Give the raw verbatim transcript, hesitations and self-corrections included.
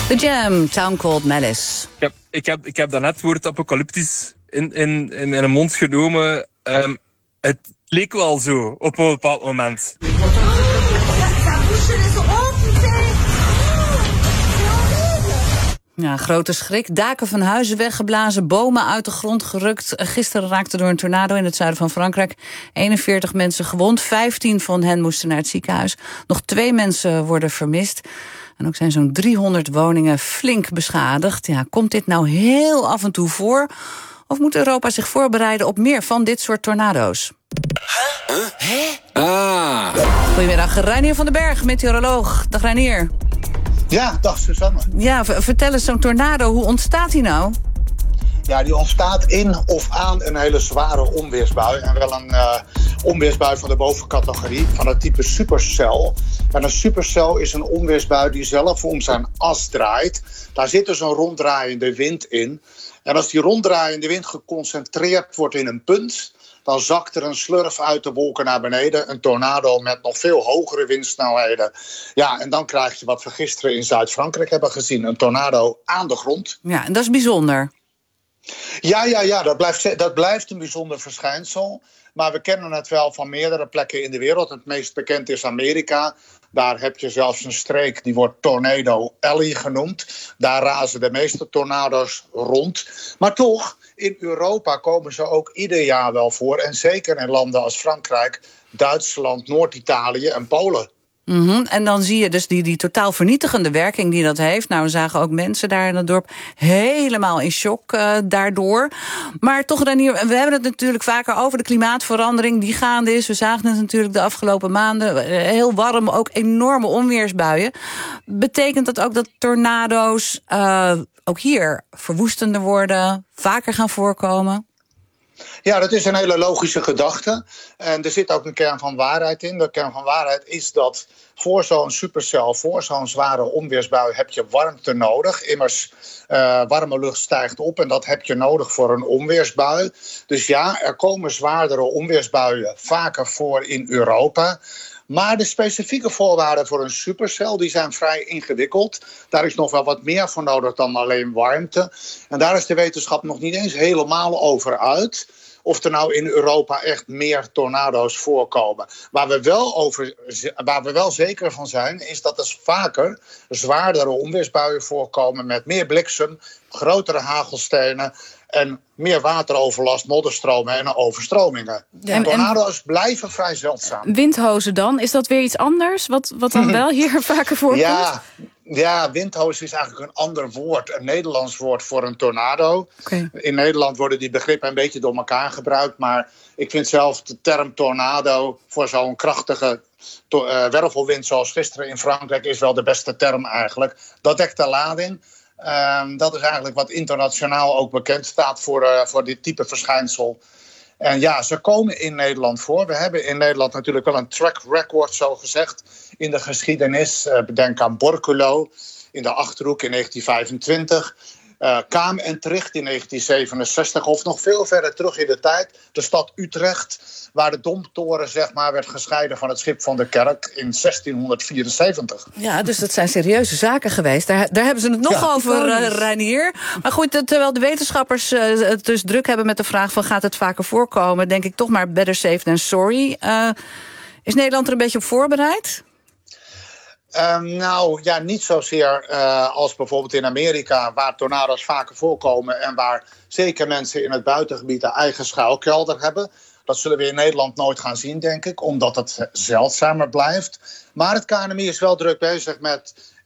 The Jam, Town Called Malice. Ik heb, ik heb, ik heb daarnet het woord apocalyptisch in, in, in mijn mond genomen. Um, het leek wel zo op een bepaald moment. Ja, grote schrik. Daken van huizen weggeblazen, bomen uit de grond gerukt. Gisteren raakte door een tornado in het zuiden van Frankrijk eenenveertig mensen gewond. vijftien van hen moesten naar het ziekenhuis. Nog twee mensen worden vermist. En ook zijn zo'n driehonderd woningen flink beschadigd. Ja, komt dit nou heel af en toe voor? Of moet Europa zich voorbereiden op meer van dit soort tornado's? Huh? Huh? Ah. Goedemiddag, Reinier van den Berg, meteoroloog. Dag Reinier. Ja, dag Susanne. Ja, v- vertel eens, zo'n tornado, hoe ontstaat die nou? Ja, die ontstaat in of aan een hele zware onweersbui. En wel een uh, onweersbui van de bovencategorie, van het type supercell. En een supercell is een onweersbui die zelf om zijn as draait. Daar zit dus een ronddraaiende wind in. En als die ronddraaiende wind geconcentreerd wordt in een punt, dan zakt er een slurf uit de wolken naar beneden. Een tornado met nog veel hogere windsnelheden. Ja, en dan krijg je wat we gisteren in Zuid-Frankrijk hebben gezien. Een tornado aan de grond. Ja, en dat is bijzonder. Ja, ja, ja, dat blijft, dat blijft een bijzonder verschijnsel. Maar we kennen het wel van meerdere plekken in de wereld. Het meest bekend is Amerika. Daar heb je zelfs een streek, die wordt Tornado Alley genoemd. Daar razen de meeste tornado's rond. Maar toch, in Europa komen ze ook ieder jaar wel voor. En zeker in landen als Frankrijk, Duitsland, Noord-Italië en Polen. Mm-hmm. En dan zie je dus die, die totaal vernietigende werking die dat heeft. Nou, we zagen ook mensen daar in het dorp helemaal in shock uh, daardoor. Maar toch, Reinier, we hebben het natuurlijk vaker over de klimaatverandering die gaande is. We zagen het natuurlijk de afgelopen maanden. Heel warm, ook enorme onweersbuien. Betekent dat ook dat tornado's uh, ook hier verwoestender worden, vaker gaan voorkomen? Ja, dat is een hele logische gedachte. En er zit ook een kern van waarheid in. De kern van waarheid is dat voor zo'n supercell, voor zo'n zware onweersbui heb je warmte nodig. Immers, uh, warme lucht stijgt op en dat heb je nodig voor een onweersbui. Dus ja, er komen zwaardere onweersbuien vaker voor in Europa. Maar de specifieke voorwaarden voor een supercell die zijn vrij ingewikkeld. Daar is nog wel wat meer voor nodig dan alleen warmte. En daar is de wetenschap nog niet eens helemaal over uit of er nou in Europa echt meer tornado's voorkomen. Waar we wel, over, waar we wel zeker van zijn, is dat er vaker zwaardere onweersbuien voorkomen met meer bliksem, grotere hagelstenen en meer wateroverlast, modderstromen en overstromingen. Ja, en tornado's blijven vrij zeldzaam. Windhozen dan, is dat weer iets anders? Wat, wat dan wel hier vaker voorkomt? Ja, ja, windhozen is eigenlijk een ander woord. Een Nederlands woord voor een tornado. Okay. In Nederland worden die begrippen een beetje door elkaar gebruikt. Maar ik vind zelf de term tornado voor zo'n krachtige to- uh, wervelwind zoals gisteren in Frankrijk is wel de beste term eigenlijk. Dat dekt de lading. Um, dat is eigenlijk wat internationaal ook bekend staat voor, uh, voor dit type verschijnsel. En ja, ze komen in Nederland voor. We hebben in Nederland natuurlijk wel een track record, zo gezegd, in de geschiedenis. Uh, bedenk aan Borculo in de Achterhoek in negentien vijfentwintig. Uh, Kaam en Tricht in negentien zevenenzestig. Of nog veel verder terug in de tijd. De stad Utrecht, waar de Domtoren zeg maar werd gescheiden van het schip van de kerk in zestienhonderdvierenzeventig. Ja, dus dat zijn serieuze zaken geweest. Daar, daar hebben ze het nog ja, over, uh, Reinier. Maar goed, terwijl de wetenschappers uh, het dus druk hebben met de vraag van gaat het vaker voorkomen, denk ik toch maar better safe than sorry. Uh, is Nederland er een beetje op voorbereid? Um, nou, ja, niet zozeer uh, als bijvoorbeeld in Amerika, waar tornado's vaker voorkomen en waar zeker mensen in het buitengebied een eigen schuilkelder hebben. Dat zullen we in Nederland nooit gaan zien, denk ik, omdat het zeldzamer blijft. Maar het K N M I is wel druk bezig met